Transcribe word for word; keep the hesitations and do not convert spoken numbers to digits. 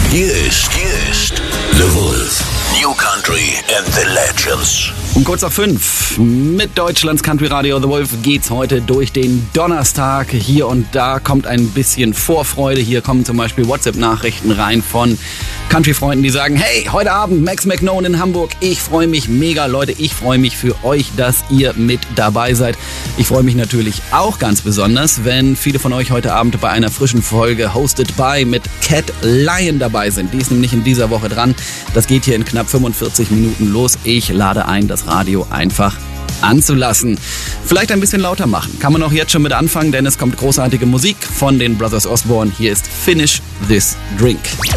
Hier ist, hier ist The Wolf. New Country and the Legends. Um kurz nach fünf mit Deutschlands Country Radio The Wolf geht's heute durch den Donnerstag. Hier und da kommt ein bisschen Vorfreude. Hier kommen zum Beispiel WhatsApp-Nachrichten rein von Country-Freunden, die sagen, hey, heute Abend Max McKnone in Hamburg. Ich freue mich mega, Leute. Ich freue mich für euch, dass ihr mit dabei seid. Ich freue mich natürlich auch ganz besonders, wenn viele von euch heute Abend bei einer frischen Folge Hosted by mit Cat Lion dabei sind. Die ist nämlich in dieser Woche dran. Das geht hier in knapp fünfundvierzig Minuten los. Ich lade ein, das Radio einfach anzulassen. Vielleicht ein bisschen lauter machen. Kann man auch jetzt schon mit anfangen, denn es kommt großartige Musik von den Brothers Osborne. Hier ist Finish This Drink.